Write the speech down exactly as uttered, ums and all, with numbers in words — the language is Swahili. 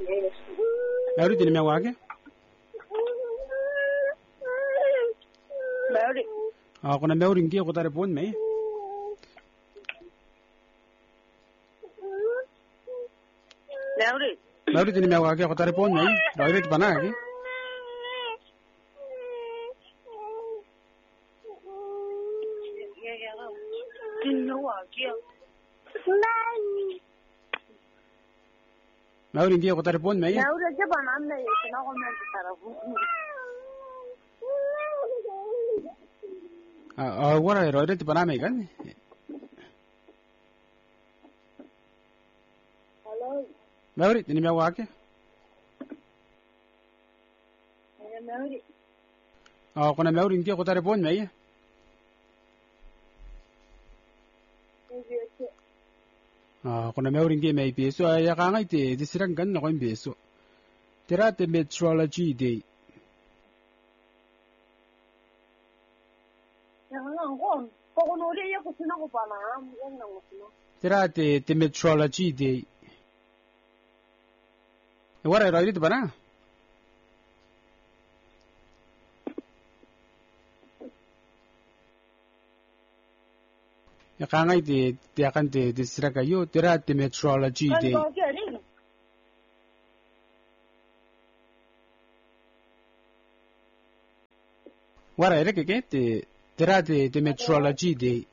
Mauriti ni mea wake? Mauri. Ah, kuna Mauri ngia ko telefon me. Mauri. Mauriti ni mea wake ko telefon me. Roiret bana ke? Mauri ngia ko telefon me. Mauri aja bana na ye na ko men tarafu. Ah, wara roiret bana me kan? Hello. Mauri ni mea wake? Ya Mauri. Ah, kuna Mauri ngia ko telefon me. Ah, kuna Mauri ngia me beso ya ka ngai te disirang kan no ko beso. Tera te metrology day. Ya ngang ko. Ko no ri ya ko sina ko bana am yang nang ko. Tera te te metrology day. Wara roiret bana? Ya ka ngai te te akan te disirang kayo tera te metrology day. Kan ko ke ri. Wara ere ke ke te tera te te metrology day.